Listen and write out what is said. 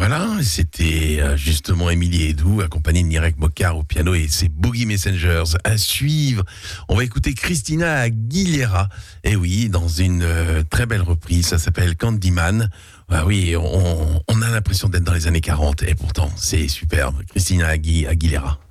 Voilà, c'était justement Émilie Edou, accompagnée de Nirek Mokar au piano et ses Boogie Messengers à suivre. On va écouter Christina Aguilera, et oui, dans une très belle reprise, ça s'appelle Candyman. Ah oui, on a l'impression d'être dans les années 40, et pourtant, c'est superbe. Christina Aguilera.